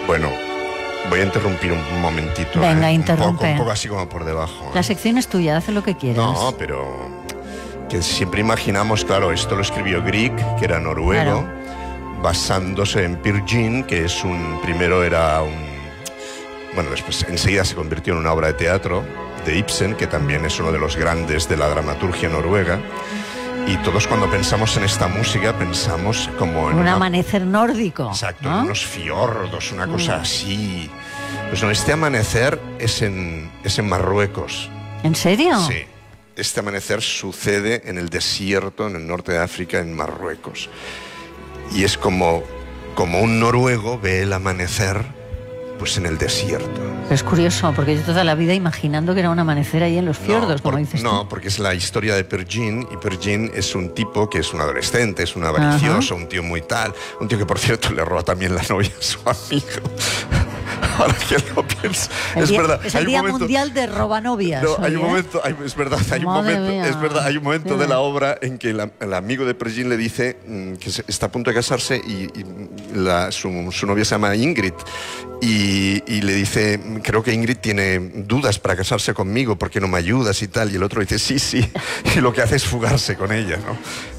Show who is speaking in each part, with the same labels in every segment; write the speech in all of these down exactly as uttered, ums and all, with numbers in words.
Speaker 1: Bueno, voy a interrumpir un momentito.
Speaker 2: Venga,
Speaker 1: ¿eh?
Speaker 2: interrumpe.
Speaker 1: Un poco, un poco así como por debajo. ¿eh?
Speaker 2: La sección es tuya, haz lo que quieras.
Speaker 1: No, pero que siempre imaginamos, claro, esto lo escribió Grieg, que era noruego, claro, basándose en Peer Gynt, que es un, primero era un, bueno, después enseguida se convirtió en una obra de teatro de Ibsen, que también es uno de los grandes de la dramaturgia noruega. Y todos cuando pensamos en esta música pensamos como en
Speaker 2: un
Speaker 1: una,
Speaker 2: amanecer nórdico.
Speaker 1: Exacto,
Speaker 2: ¿no?
Speaker 1: en unos fiordos, una cosa
Speaker 2: Mm.
Speaker 1: así. Pues no, este amanecer es en, es en Marruecos.
Speaker 2: ¿En serio?
Speaker 1: Sí. Este amanecer sucede en el desierto, en el norte de África, en Marruecos. Y es como, como un noruego ve el amanecer pues en el desierto.
Speaker 2: Es curioso, porque yo toda la vida imaginando que era un amanecer ahí en los fiordos,
Speaker 1: no,
Speaker 2: como
Speaker 1: por,
Speaker 2: dices tú.
Speaker 1: No, porque es la historia de Peer Gynt, y Peer Gynt es un tipo que es un adolescente, es un avaricioso, un tío muy tal, un tío que por cierto le roba también la novia a su amigo. Ahora que lo pienso,
Speaker 2: el
Speaker 1: es
Speaker 2: día,
Speaker 1: verdad.
Speaker 2: Es el
Speaker 1: hay
Speaker 2: Día
Speaker 1: momento,
Speaker 2: Mundial de Robanovias.
Speaker 1: No,
Speaker 2: hoy,
Speaker 1: hay un
Speaker 2: ¿eh? momento,
Speaker 1: hay, es verdad, hay un
Speaker 2: Madre
Speaker 1: momento,
Speaker 2: mía.
Speaker 1: es verdad, hay un momento
Speaker 2: Sí.
Speaker 1: de la obra en que la, el amigo de Peer Gynt le dice mmm, que se, está a punto de casarse y, y la, su, su novia se llama Ingrid y, y le dice, creo que Ingrid tiene dudas para casarse conmigo, ¿por qué no me ayudas y tal? Y el otro dice, sí, sí, y lo que hace es fugarse con ella, ¿no?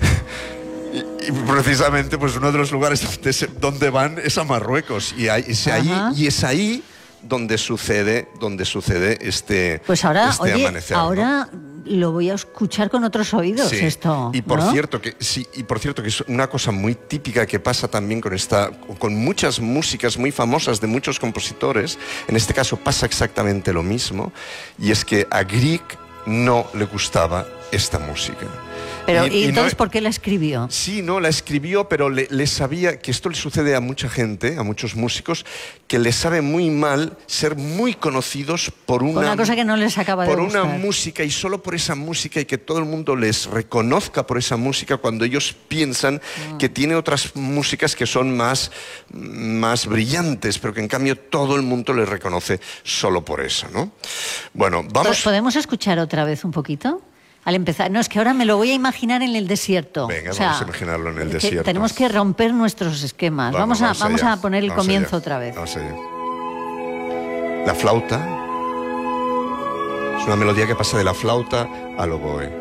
Speaker 1: Y, y precisamente pues uno de los lugares donde, se, donde van es a Marruecos y, hay, es ahí, y es ahí donde sucede, donde sucede este,
Speaker 2: pues ahora,
Speaker 1: este
Speaker 2: oye,
Speaker 1: amanecer.
Speaker 2: Ahora
Speaker 1: ¿no?
Speaker 2: lo voy a escuchar con otros oídos,
Speaker 1: sí.
Speaker 2: esto.
Speaker 1: Y por
Speaker 2: ¿no?
Speaker 1: cierto que sí, y por cierto que es una cosa muy típica que pasa también con esta, con muchas músicas muy famosas de muchos compositores. En este caso pasa exactamente lo mismo, y es que a Grieg no le gustaba esta música.
Speaker 2: Pero, ¿y, y entonces
Speaker 1: no,
Speaker 2: por qué la escribió?
Speaker 1: Sí, no, la escribió, pero le, le sabía, que esto le sucede a mucha gente, a muchos músicos, que les sabe muy mal ser muy conocidos por una,
Speaker 2: una cosa que no les acaba
Speaker 1: por
Speaker 2: de gustar.
Speaker 1: una música, y solo por esa música, y que todo el mundo les reconozca por esa música, cuando ellos piensan mm. que tiene otras músicas que son más, más brillantes, pero que en cambio todo el mundo les reconoce solo por eso, ¿no? Bueno, vamos...
Speaker 2: ¿Podemos escuchar otra vez un poquito? Al empezar, no, es que ahora me lo voy a imaginar en el desierto.
Speaker 1: Venga,
Speaker 2: o sea,
Speaker 1: vamos a imaginarlo en el
Speaker 2: que
Speaker 1: desierto.
Speaker 2: Tenemos que romper nuestros esquemas. Vamos, vamos, a, vamos a poner el
Speaker 1: vamos
Speaker 2: comienzo
Speaker 1: allá.
Speaker 2: otra vez.
Speaker 1: Vamos allá. La flauta es una melodía que pasa de la flauta al oboe.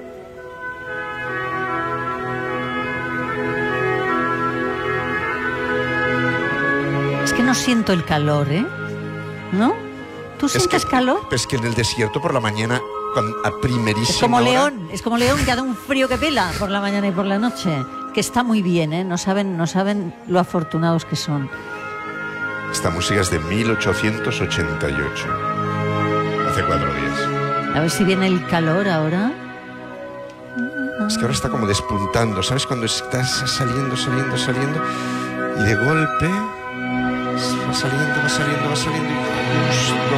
Speaker 2: Es que no siento el calor, ¿eh? ¿No? ¿Tú
Speaker 1: es
Speaker 2: sientes
Speaker 1: que,
Speaker 2: calor?
Speaker 1: Es que en el desierto por la mañana, a primerísima
Speaker 2: Es como
Speaker 1: hora...
Speaker 2: León, es como León que hace un frío que pela por la mañana y por la noche. Que está muy bien, ¿eh? No saben, no saben lo afortunados que son.
Speaker 1: Esta música es de mil ochocientos ochenta y ocho. Hace cuatro días.
Speaker 2: A ver si viene el calor ahora.
Speaker 1: Es que ahora está como despuntando, ¿sabes? Cuando estás saliendo, saliendo, saliendo, y de golpe va saliendo, va saliendo, va saliendo, y justo...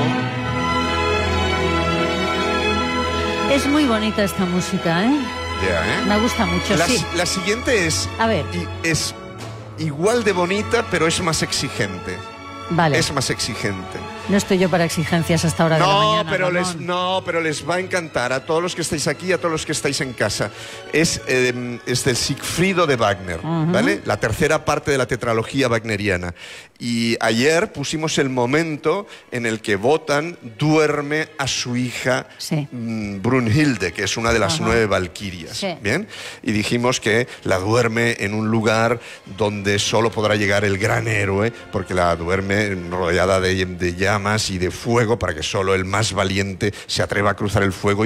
Speaker 2: Es muy bonita esta música, ¿eh?
Speaker 1: Yeah, ¿eh?
Speaker 2: Me gusta mucho,
Speaker 1: la,
Speaker 2: sí.
Speaker 1: La siguiente es...
Speaker 2: A ver.
Speaker 1: Es igual de bonita, pero es más exigente.
Speaker 2: Vale.
Speaker 1: Es más exigente.
Speaker 2: No estoy yo para exigencias hasta ahora
Speaker 1: no,
Speaker 2: de la mañana.
Speaker 1: Pero
Speaker 2: Ramón.
Speaker 1: les, no, pero les va a encantar a todos los que estáis aquí, a todos los que estáis en casa. Es, eh, es del Sigfrido de Wagner, uh-huh. ¿vale? La tercera parte de la tetralogía wagneriana. Y ayer pusimos el momento en el que Wotan duerme a su hija
Speaker 2: sí.
Speaker 1: Brunhilde, que es una de las uh-huh. nueve valquirias.
Speaker 2: Sí.
Speaker 1: ¿Bien? Y dijimos que la duerme en un lugar donde solo podrá llegar el gran héroe, porque la duerme rodeada de, de llamas y de fuego, para que solo el más valiente se atreva a cruzar el fuego.